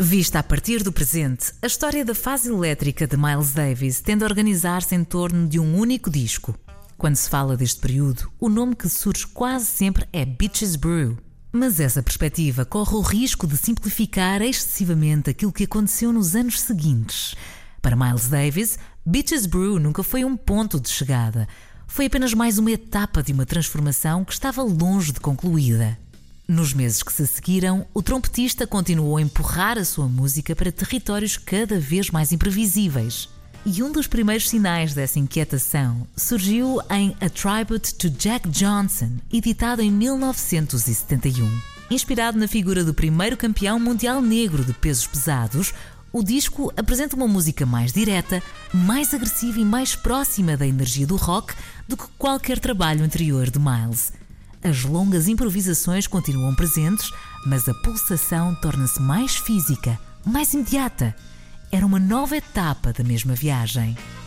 Vista a partir do presente, a história da fase elétrica de Miles Davis tende a organizar-se em torno de um único disco. Quando se fala deste período, o nome que surge quase sempre é Bitches Brew. Mas essa perspectiva corre o risco de simplificar excessivamente aquilo que aconteceu nos anos seguintes. Para Miles Davis, Bitches Brew nunca foi um ponto de chegada. Foi apenas mais uma etapa de uma transformação que estava longe de concluída. Nos meses que se seguiram, o trompetista continuou a empurrar a sua música para territórios cada vez mais imprevisíveis. E um dos primeiros sinais dessa inquietação surgiu em A Tribute to Jack Johnson, editado em 1971. Inspirado na figura do primeiro campeão mundial negro de pesos pesados, o disco apresenta uma música mais direta, mais agressiva e mais próxima da energia do rock do que qualquer trabalho anterior de Miles. As longas improvisações continuam presentes, mas a pulsação torna-se mais física, mais imediata. Era uma nova etapa da mesma viagem.